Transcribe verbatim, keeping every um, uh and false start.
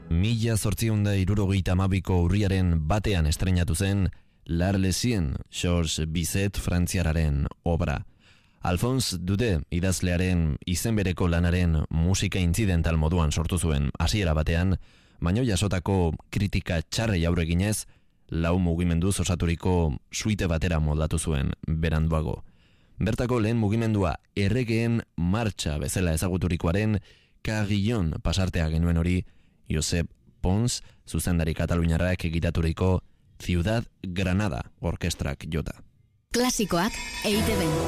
Mila zortziunda irurogeita amabiko urriaren batean estreinatu zen L'Arlesien, Georges Bizet frantziararen obra. Alphonse Daudet idazlearen izen bereko lanaren musika intzidental moduan sortu zuen hasiera batean, baino jasotako kritika txarrei aurre eginez, lau mugimenduz osaturiko suite batera moldatu zuen beranduago. Bertako lehen mugimendua erregeen martxa bezala ezaguturikoaren Carillon pasartea genuen hori Josep Pons, zuzendari kataluniarrak egitaturiko Ciudad Granada orkestrak jota. Klasikoak E I Te Be.